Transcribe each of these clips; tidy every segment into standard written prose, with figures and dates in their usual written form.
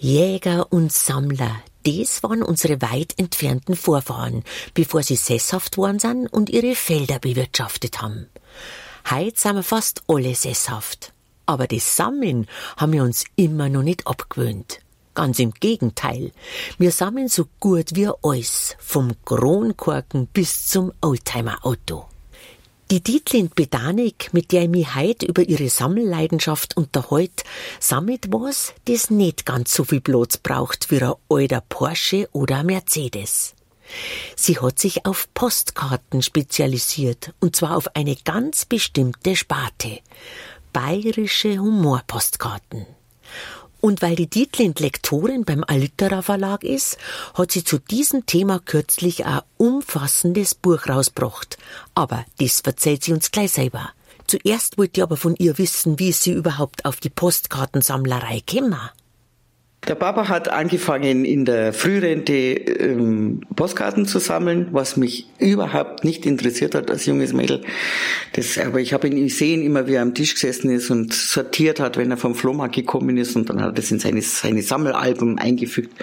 Jäger und Sammler, das waren unsere weit entfernten Vorfahren, bevor sie sesshaft worden sind und ihre Felder bewirtschaftet haben. Heute sind wir fast alle sesshaft. Aber das Sammeln haben wir uns immer noch nicht abgewöhnt. Ganz im Gegenteil. Wir sammeln so gut wie alles, vom Kronkorken bis zum Oldtimer-Auto. Die Dietlind Bedanik, mit der ich mich heute über ihre Sammelleidenschaft unterhalte, sammelt was, das nicht ganz so viel Platz braucht wie ein alter Porsche oder ein Mercedes. Sie hat sich auf Postkarten spezialisiert, und zwar auf eine ganz bestimmte Sparte. Bayerische Humorpostkarten. Und weil die Dietlind Lektorin beim Alitera Verlag ist, hat sie zu diesem Thema kürzlich ein umfassendes Buch rausgebracht. Aber das erzählt sie uns gleich selber. Zuerst wollte ich aber von ihr wissen, wie sie überhaupt auf die Postkartensammlerei gekommen. Der Papa hat angefangen, in der Frührente Postkarten zu sammeln, was mich überhaupt nicht interessiert hat als junges Mädel. Aber ich habe ihn gesehen, immer wie er am Tisch gesessen ist und sortiert hat, wenn er vom Flohmarkt gekommen ist, und dann hat er das in seine Sammelalbum eingefügt.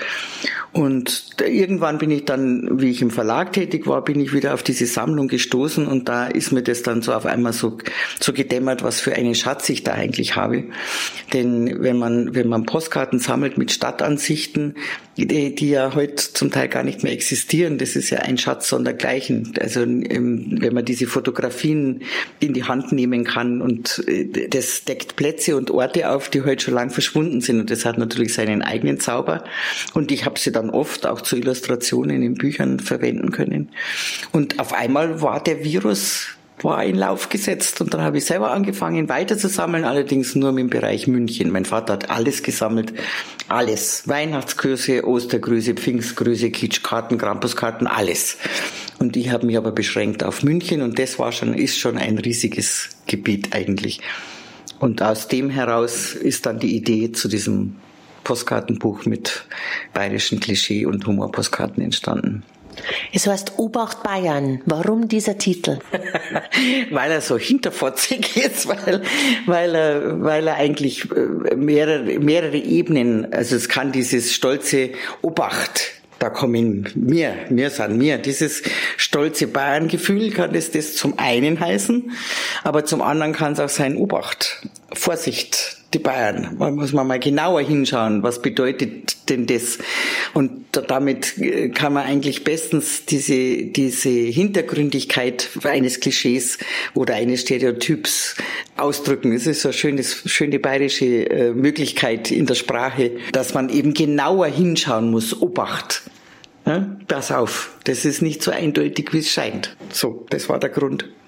Und irgendwann bin ich dann, wie ich im Verlag tätig war, bin ich wieder auf diese Sammlung gestoßen, und da ist mir das dann so auf einmal so gedämmert, was für einen Schatz ich da eigentlich habe. Denn wenn man Postkarten sammelt mit Stadtansichten, die ja heute zum Teil gar nicht mehr existieren, das ist ja ein Schatz sondergleichen. Also wenn man diese Fotografien in die Hand nehmen kann, und das deckt Plätze und Orte auf, die heute schon lang verschwunden sind, und das hat natürlich seinen eigenen Zauber, und ich habe sie dann oft auch zu Illustrationen in Büchern verwenden können. Und auf einmal war der Virus in Lauf gesetzt, und dann habe ich selber angefangen weiter zu sammeln, allerdings nur im Bereich München. Mein Vater hat alles gesammelt, alles. Weihnachtsgrüße, Ostergrüße, Pfingstgrüße, Kitschkarten, Krampuskarten, alles. Und ich habe mich aber beschränkt auf München, und das ist schon ein riesiges Gebiet eigentlich. Und aus dem heraus ist dann die Idee zu diesem Postkartenbuch mit bayerischen Klischee- und Humorpostkarten entstanden. Es heißt Obacht Bayern. Warum dieser Titel? Weil er so hinterfotzig ist, weil er eigentlich mehrere Ebenen, also es kann dieses stolze Obacht, da kommen dieses stolze Bayern-Gefühl, kann das zum einen heißen, aber zum anderen kann es auch sein Obacht, Vorsicht, die Bayern. Da muss man mal genauer hinschauen, was bedeutet denn das? Und damit kann man eigentlich bestens diese Hintergründigkeit eines Klischees oder eines Stereotyps ausdrücken. Es ist so eine schöne bayerische Möglichkeit in der Sprache, dass man eben genauer hinschauen muss. Obacht. Ja, pass auf, das ist nicht so eindeutig, wie es scheint. So, das war der Grund.